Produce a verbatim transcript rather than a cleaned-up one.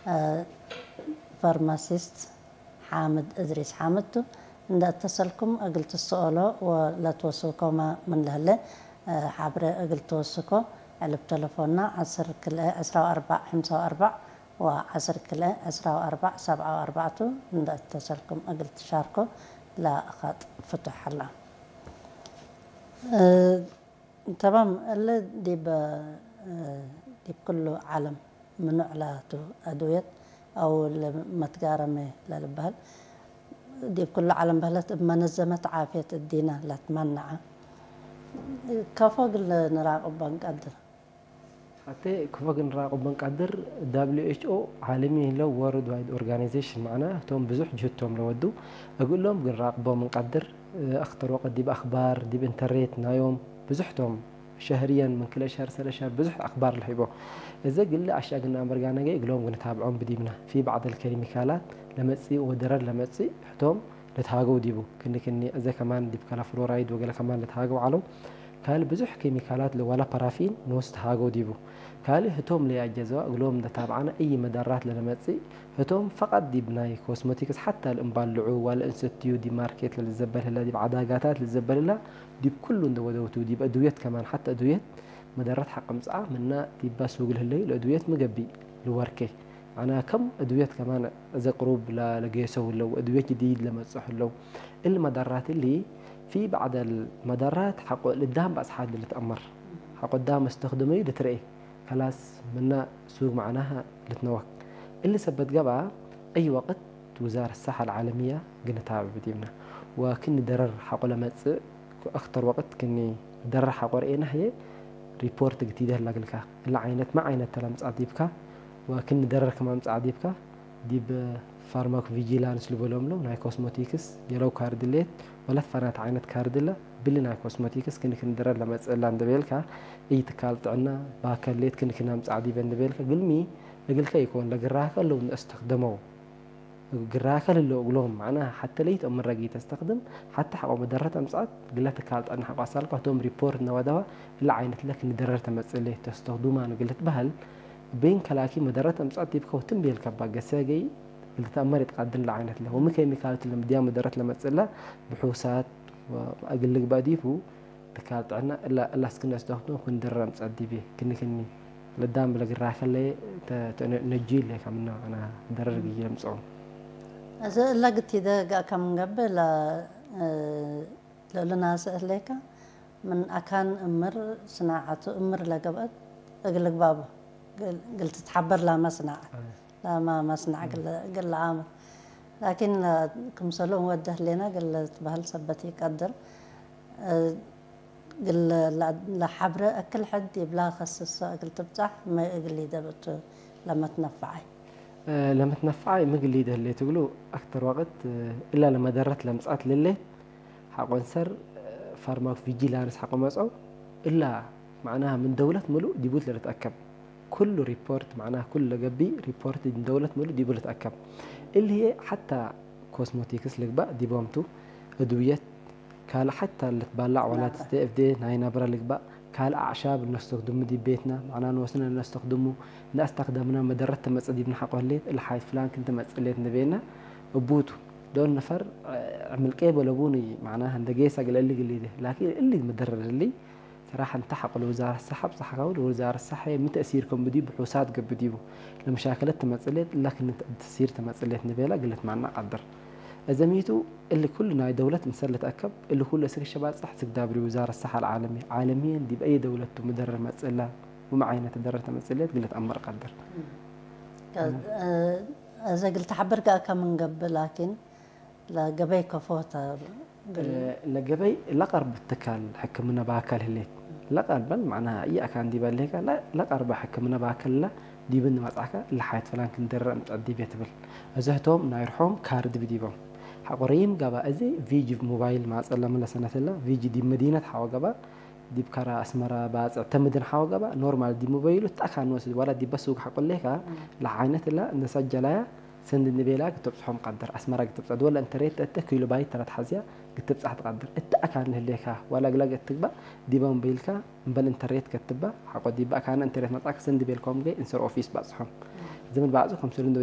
فارماسيست حامد إدريس حامدتو عند اتصلكم أقلت السؤال ولا توصلكم من لهلا حبر أقلت توصلكم على بتلفوننا عصر كلا عشرة وأربع خمسة وأربع وعصر كلا عشرة وأربع سبعة وأربعة عند اتصلكم أقلت شاركو لا خط فتح الله أه تمام اللي دي ب دي بكله عالم من على أدوية أو المتقارمة للبهل دي بكل عالم بهلت منظمة عافية الدين لا تمنع كفوق نراقب بنقدر حتى كفوق نراقب بنقدر دبليو إتش أو عالمي لو وورد وايد أورجانيزيشن معناه توم بزح جهتهم لودو أقول لهم بنراقبهم بنقدر أخطر وقت دي بأخبار دي بإنترنت نايوم بزحتهم شهريا من كل شهر سنة شهر بزح أخبار الحبو إذا قل أشياء قلنا أمريكانا جاي يقولون بنتابعهم بديمنا في بعض الكيميكالات لمتسي ودرر لمتسي حتوم لتهاجو ديبو كني كني إذا كمان ديب كلا فلورايد وقلا كمان لتهاجو علو كال بزح كيميكالات ولا بارافين نوست هاجو ديبو كالي هتوم لي أجزاء أقولهم نتابعنا أي مدارات لمتسي هتوم فقط ديبناي كوسموتيكس حتى الإمبالعو والإنستيو دي ماركت للزبال هلا ديب عداقاتات للزبال هلا ديب كله ندودوتو ديب أدوية كمان حتى أدوية مدارات حق مصعة منا ديبا سوق الهلي الأدوية مقبي الوركي أنا كم أدوية كمان إذا قروب لا لقيسوا لو أدوية جديد لما تصح لو المدارات اللي في بعض المدارات حق قدام بس حد اللي تأمر حق قدام استخدمي لترقي خلاص منا سوق معناها لتنوك اللي سبت قبعة أي وقت وزارة الصحة العالمية قلنا تابع بديمنا وكني درر حق لما تص أخطر وقت كني درر حق ورقينا هي ريبورت جديدة لقلكا إلا عينت ما عينت تلامس عديبكا وكن درر كمان عديبكا ديب فارماك فيجيلانس لبولوم له ناي كوسموتيكس يلو كاردليت ولا فرات عينت كاردلا باللي ناي كوسموتيكس كن كن درر لما تسأل عند بيلكا أي تكالت عنا باكليت كن كنا متعديب عند بيلكا قلمي لقلكا يكون لقراكا لو نستخدمه قراكا اللي أقولهم معناها حتى ليت أم الرقي تستخدم حتى حق مدرت أمسعت قلت كالت أنا حق أسألك وتوم ريبورت نوادوا إلا عينت لك إن دررت مسألة تستخدمها أنا قلت بهل بين كلاكي مدرت أمسعت يبقى وتنبيه الكبا قساقي اللي تأمر يتقدم لعينت له وما كيميكالات اللي مديا مدرت لمسألة بحوسات وأقول لك بعديفو تكالت عنا إلا إلا سكنا استخدمه كن درر أمسعت دي بيه كني كني لدام بلقراكا اللي تنجيل لك منا أنا درر جي مسعون إذا لقيت إذا كم قبل لنا سألك من أكان أمر صناعة أمر لقبت أقول لك بابا قلت تحبر لا ما صنع لا ما ما صنع قل قل عامر لكن كم سلوم وده لنا قلت بهال سبتي قدر قل لا حبر أكل حد يبلا خصص قلت بتاع ما يقول لي دبت لما تنفعي أه لما تنفعي مقلي ده اللي تقولوا أكثر وقت أه إلا لما درت لمسات للي حقون سر أه فارماك فيجيلانس حقو مسعو إلا معناها من دولة ملو ديبوت لرتأكب كل ريبورت معناها كل قبي ريبورت من دولة ملو ديبوت لرتأكب اللي هي حتى كوسموتيكس لك بقى ديبومتو أدوية كالا حتى اللي تبلع ولا تستي اف دي ناي نبرة لك بقى كالا أعشاب نستخدمه دي بيتنا معناها نوصلنا نستخدمه نستخدمنا مدرت مسألة ابن حق وليت اللي حايف فلان كنت مسألة نبينا وبوتو دول نفر عمل كيب ولا بوني معناها عند جيسة قال اللي قال لي ده لكن اللي مدرر اللي صراحة انتحق الوزارة الصحة بصح قول الوزارة الصحة من تأثيركم بدي بحوسات قبل بديبو لمشاكلات تمثلت لكن تأثير تمثلت نبيلا قلت معنا قدر أزميته اللي كلنا دولة مسألة أكب اللي كل سك الشباب صح سكدابري وزارة الصحة العالمية عالميا دي بأي دولة مدرر مسألة ومعينة تدرر تمثلت قلت أمر قدر إذا قلت حبرك كم من قبل لكن لا قبي كفوتا لا قبي لا قرب التكال حكمنا باكل هليت لا قرب معناها أي أكان دي بالليك لا لا قرب حكمنا باكل لا دي بن مسعك اللي حياة فلان كندر متعدي بيتبل أزهتهم نايرحوم كارد بديبهم حقريم قبا أزي فيجي موبايل ما أسأله من سنة الله فيجي دي مدينة حوا قبا دي بكرة أسمرة بعد تمدن حوا قبا نورمال دي موبايل تأكل نوس ولا دي بسوق حق لك لعينة الله نسجلها سند النبيلة كتب صحهم قدر أسمرة كتب صعد ولا انتريت أنت كيلو بايت ثلاث حزية كتب صحت قدر أنت أكان هليكها ولا قلق تكبا دي بموبايلك بل انتريت كتبها حق دي بقى كان انتريت مطعك سند بيلكم جاي انسر أوفيس بقى صحهم زمن بعضهم سلند